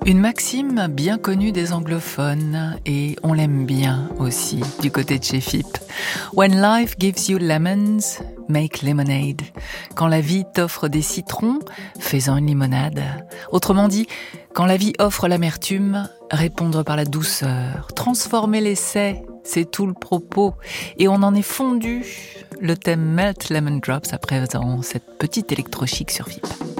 Une maxime bien connue des anglophones et on l'aime bien aussi du côté de chez FIP. When life gives you lemons, make lemonade. Quand la vie t'offre des citrons, fais-en une limonade. Autrement dit, quand la vie offre l'amertume, répondre par la douceur. Transformer l'essai, c'est tout le propos. Et on en est fondu. Le thème Melt Lemon Drops à présent, cette petite électrochic sur FIP.